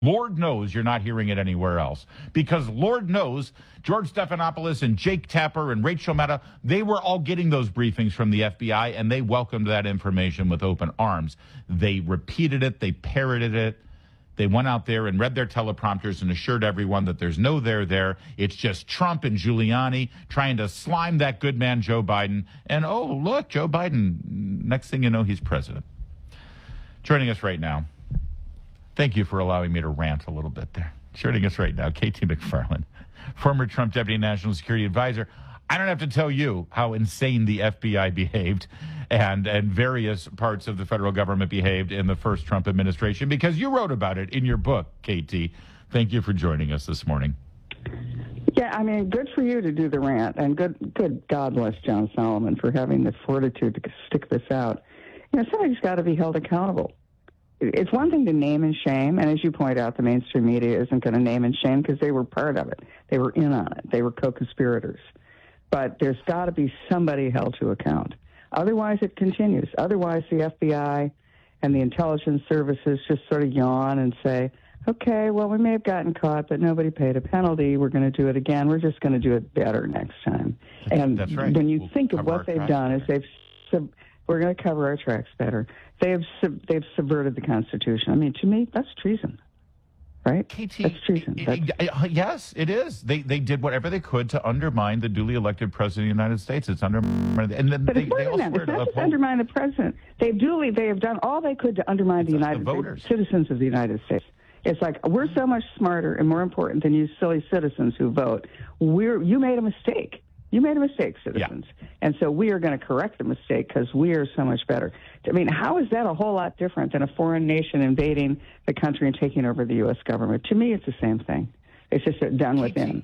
Lord knows you're not hearing it anywhere else, because Lord knows George Stephanopoulos and Jake Tapper and Rachel Maddow, they were all getting those briefings from the FBI, and they welcomed that information with open arms. They repeated it. They parroted it. They went out there and read their teleprompters and assured everyone that there's no there. It's just Trump and Giuliani trying to slime that good man Joe Biden. And, oh, look, Joe Biden, next thing you know, he's president. Joining us right now. Thank you for allowing me to rant a little bit there. Joining us right now, KT McFarland, former Trump Deputy National Security Advisor. I don't have to tell you how insane the FBI behaved and various parts of the federal government behaved in the first Trump administration, because you wrote about it in your book, KT. Thank you for joining us this morning. Yeah, I mean, good for you to do the rant, and good God bless John Solomon for having the fortitude to stick this out. You know, somebody's got to be held accountable. It's one thing to name and shame, and as you point out, the mainstream media isn't going to name and shame because they were part of it. They were in on it. They were co-conspirators. But there's got to be somebody held to account. Otherwise, it continues. Otherwise, the FBI and the intelligence services just sort of yawn and say, okay, well, we may have gotten caught, but nobody paid a penalty. We're going to do it again. We're just going to do it better next time. And that's right. When you think of what they've done is we're going to cover our tracks better. They've subverted the Constitution. I mean, to me, that's treason, right? KT, that's treason. Yes, it is. They did whatever they could to undermine the duly elected president of the United States. It's undermined, and then but it's more than that. It's not just undermine the president. They have done all they could to undermine the United States, citizens of the United States. It's like, we're so much smarter and more important than you silly citizens who vote. You made a mistake. You made a mistake, citizens. Yeah. And so we are going to correct the mistake because we are so much better. I mean, how is that a whole lot different than a foreign nation invading the country and taking over the U.S. government? To me, it's the same thing. It's just done within.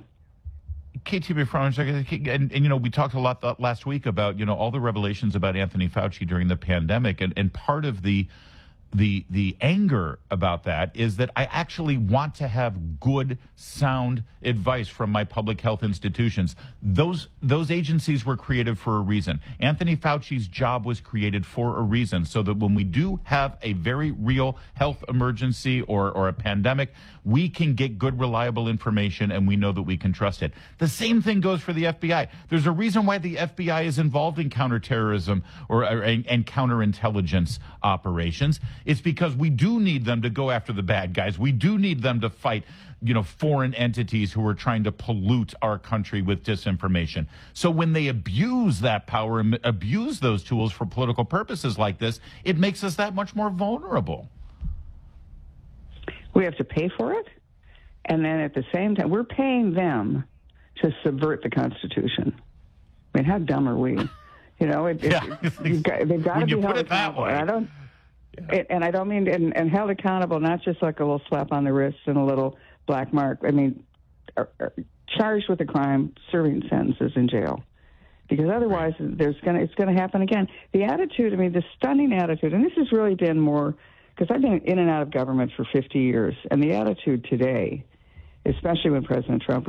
KT McFarland, and you know, we talked a lot last week about, you know, all the revelations about Anthony Fauci during the pandemic, and part of the anger about that is that I actually want to have good, sound advice from my public health institutions. Those agencies were created for a reason. Anthony Fauci's job was created for a reason, so that when we do have a very real health emergency or a pandemic, we can get good, reliable information, and we know that we can trust it. The same thing goes for the FBI. There's a reason why the FBI is involved in counterterrorism and counterintelligence operations. It's because we do need them to go after the bad guys. We do need them to fight, you know, foreign entities who are trying to pollute our country with disinformation. So when they abuse that power and abuse those tools for political purposes like this, it makes us that much more vulnerable. We have to pay for it, and then at the same time, we're paying them to subvert the Constitution. I mean, how dumb are we? You know, they've got to be held accountable. And I don't mean and held accountable, not just like a little slap on the wrist and a little black mark. I mean, charged with a crime, serving sentences in jail, because otherwise it's going to happen again. The attitude, I mean, the stunning attitude, and this has really been more, because I've been in and out of government for 50 years, and the attitude today, especially when President Trump